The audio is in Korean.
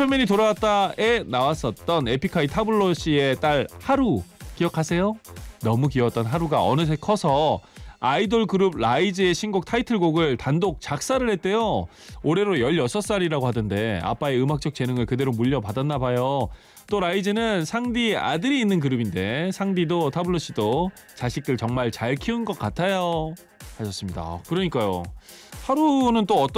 슈퍼맨이 돌아왔다에 나왔었던 에픽하이 타블로 씨의 딸 하루 기억하세요? 너무 귀여웠던 하루가 어느새 커서 아이돌 그룹 라이즈의 신곡 타이틀곡을 단독 작사를 했대요. 올해로 16살이라고 하던데 아빠의 음악적 재능을 그대로 물려받았나 봐요. 또 라이즈는 상디 아들이 있는 그룹인데 상디도 타블로 씨도 자식들 정말 잘 키운 것 같아요 하셨습니다. 그러니까요. 하루는 또 어떤